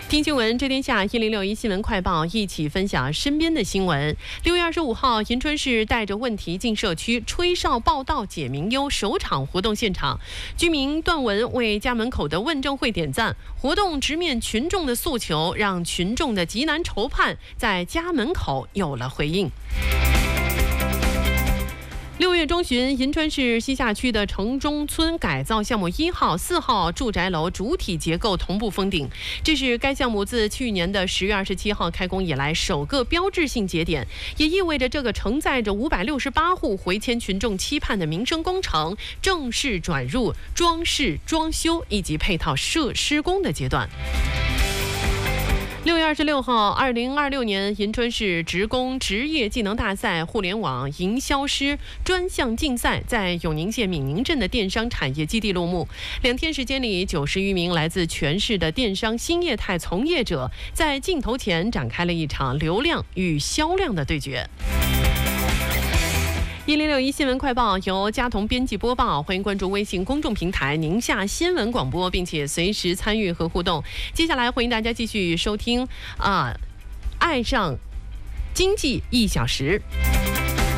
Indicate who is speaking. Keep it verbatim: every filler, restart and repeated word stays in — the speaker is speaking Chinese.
Speaker 1: 听新闻知天下一零六一新闻快报，一起分享身边的新闻。六月二十五号，银川市带着问题进社区，吹哨报到解民忧首场活动现场，居民段文为家门口的问政会点赞。活动直面群众的诉求，让群众的急难愁盼在家门口有了回应。六月中旬，银川市西夏区的城中村改造项目一号、四号住宅楼主体结构同步封顶，这是该项目自去年的十月二十七号开工以来首个标志性节点，也意味着这个承载着五百六十八户回迁群众期盼的民生工程正式转入装饰、装修以及配套设施工的阶段。六月二十六号，二零二六年银川市职工职业技能大赛互联网营销师专项竞赛在永宁县闽宁镇的电商产业基地落幕。两天时间里，九十余名来自全市的电商新业态从业者在镜头前展开了一场流量与销量的对决。一零六一新闻快报由佳彤编辑播报，欢迎关注微信公众平台宁夏新闻广播，并且随时参与和互动。接下来欢迎大家继续收听啊，爱上经济一小时。